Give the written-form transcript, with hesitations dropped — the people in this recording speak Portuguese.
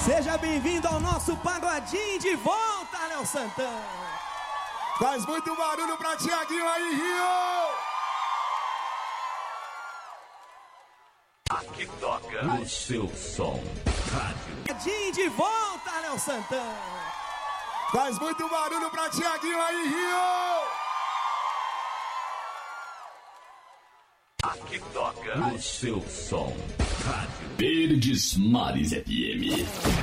Seja bem-vindo ao nosso pagodinho de volta, Léo Santana. Faz muito barulho pra Thiaguinho aí, Rio! Aqui toca o seu som. Rádio. Pagodinho de volta, Léo Santana. Faz muito barulho pra Thiaguinho aí, Rio! Aqui toca o seu som. Rádio. Verdes Mares FM.